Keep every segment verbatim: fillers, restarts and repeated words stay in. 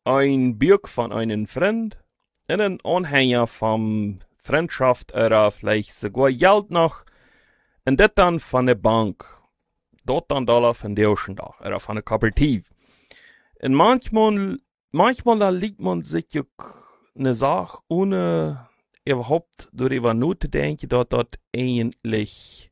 ein Buch von einem Freund und ein Anhänger von Freundschaft oder vielleicht sogar Geld noch und das dann von der Bank. Dort dann Dollar von der Oceandag oder von der Kooperative. Und manchmal, manchmal da liegt man sich ja eine Sache, ohne überhaupt darüber nachzudenken, dass das eigentlich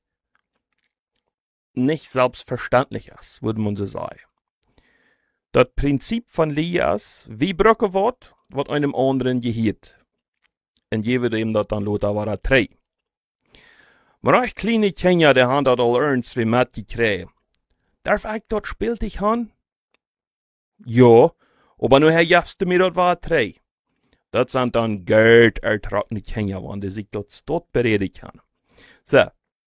nicht selbstverständlich ist, würde man so sagen. Das Prinzip von Liebe ist, wie Brücke wird, was einem anderen gehört. Und je wird ihm das dann lothar war er drei. Maar ich kleine Kinder, der haben das all ernst wie mitgekriegt. Darf ich dort spielt ich han? Ja, aber nur Herr Jaste mir dort war drei. Das sind dann geld ertrockene Kinder, wann die sich dort dort bereden kann. So.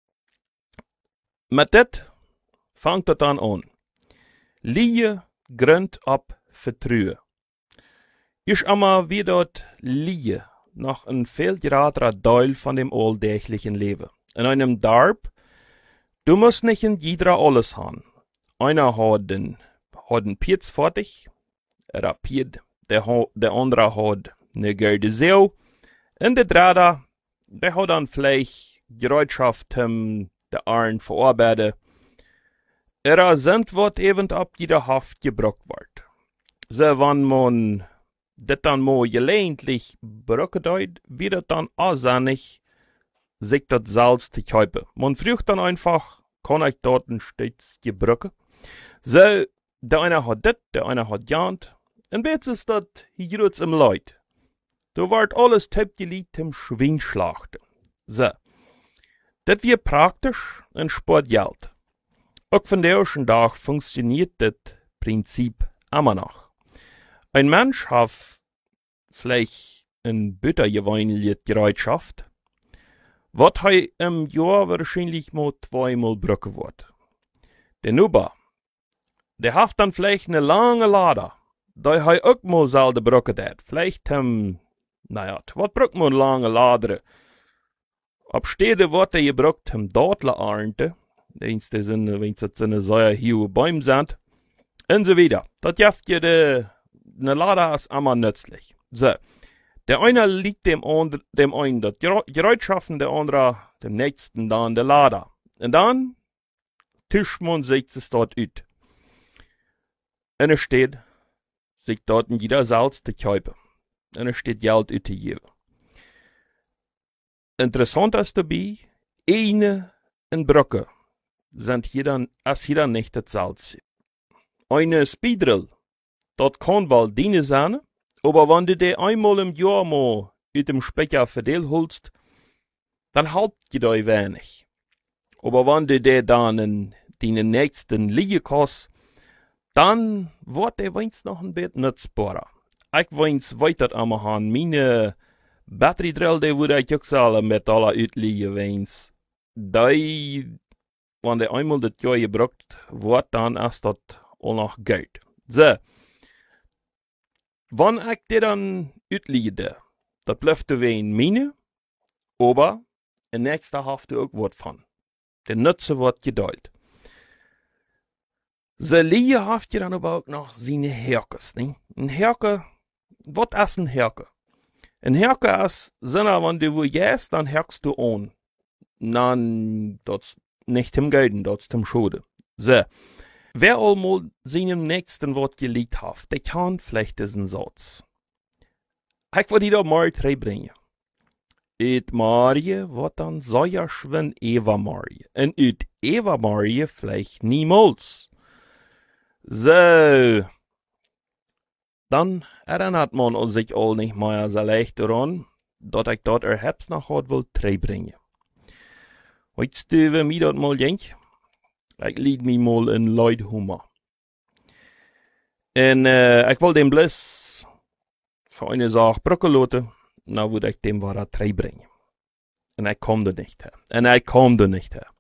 Mit det fangt das dann an. Liebe gründ ab Vertrauen. Ich immer wie dort Liebe noch ein viel geraderer Teil von dem alltäglichen Leben. In einem Darb, du musst nicht in jeder alles haben. Einer hat den, hat den Pietz fertig, er hat Piet, der, der andere hat eine gelbe Sau, und der dritte, der hat dann vielleicht Gerätschaft, um der Arn verarbeiten. Er sind, was eben ab jeder Haft gebraucht wird. So, wenn man das dann mal gelegentlich braucht, wird das dann außernig sich das Salz zu kaufen. Man fragt dann einfach, kann ich dort ein Stütz gebrauchen? So, der eine hat das, der eine hat jant. Und jetzt ist das hier im Leid. Da wird alles tipgeliegt im Schweinschlachten. So. Das wird praktisch und spart Geld. Auch von der ersten Tag funktioniert das Prinzip immer noch. Ein Mensch hat vielleicht ein bittergewöhnliche Gerätschaft, was er im Jahr wahrscheinlich mal zweimal brauchen wird. Der Nuba, der hat dann vielleicht eine lange Lade, da er auch mal selten brauchen hat. Vielleicht, ähm, naja, was braucht man lange Lade? Ab Städte wird er gebraucht, um dort zu ernten, wenn es eine sehr hohe Bäume sind, und so weiter. Das hilft dir, de, eine Lade ist immer nützlich. So. Der eine liegt dem, andre, dem einen das Gerätschaften, der andere dem nächsten dann der Lade. Und dann tischt man sich das dort ut. Und er steht, sich dort in jeder Salz zu kaufen. Und er steht Geld ut zu geben. Interessant ist dabei, eine in Brücke sind hier dann, als hier dann nicht das Salz. Eine Speedrill, dort kann bald dienen sein, aber wenn du die einmal im Jahr mal ut dem Specker verdeelt holst, dann halt je da wenig. Aber wenn du die dann in den nächsten liegen kannst, dann wird der wenigstens noch ein bisschen nutzbarer. Ich weiß weiter einmal haben, meine Batteriedrill, die würde ich auch selber mit aller utliegen wenigstens. Die, wenn der einmal das Jahr gebraucht wird, dann ist das auch noch Geld. So. Wenn ich die dann utliege, da bleibt du wie in meine, aber in nächster Haft auch was von. Der Nutze wird gedeiht. So liege haft je dann aber auch noch seine Herkes, ne? Ein Herke, was ist ein Herke? Ein Herke ist, wenn du wo gehst, dann herkst du an. Dann, das nicht im Gelden, das im Schode. So. Wer einmal seinem nächsten Wort gelegt hat, der kann vielleicht diesen Satz. Ich will dir da mal drei bringen. Et Marie wird dann so ja schwen Eva Marie. Und et Eva Marie vielleicht niemals. So. Dann erinnert man sich all nicht mehr so leicht daran, dass ich dort er Herbst nach heute will drei bringen. Heute stöwe mir dort mal denk. Ich lied mich mal in Leidhummer. En äh, ich will dem bloß für eine Sache brücken lassen, na würde ich dem war drei bringen. Und ich komm da nicht her. Und ich komm da nicht her.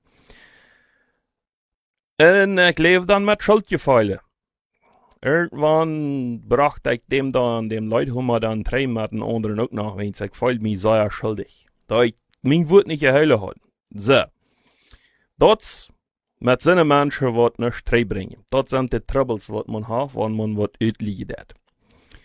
Und ich lebe dann mit Schuldgefühlen. Irgendwann brachte ich dem dann, dem Leidhummer dann drei mit den anderen auch noch, wenn ich fühlte mich sehr schuldig. Da ich mein Wort nicht geheilt hat. So. Das mit seinen Menschen wird nicht drei bringen. Das sind die Troubles, was man hat, wenn man was utliegen hat.